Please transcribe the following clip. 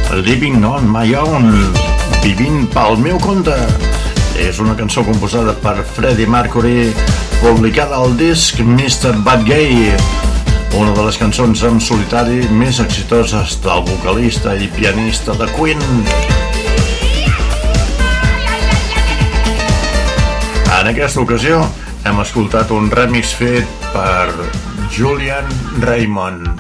Living on My Own, vivint pel meu compte. És una cançó composada per Freddie Mercury, publicada al disc Mr. Bad Gay, una de les cançons en solitari més exitoses del vocalista i pianista de Queen. En aquesta ocasió hem escoltat un remix fet per Julian Raymond.